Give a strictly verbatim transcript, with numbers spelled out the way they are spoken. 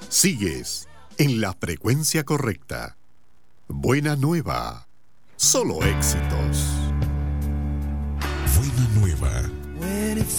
Sigues en la frecuencia correcta. Buena nueva. Solo éxitos. Buena nueva.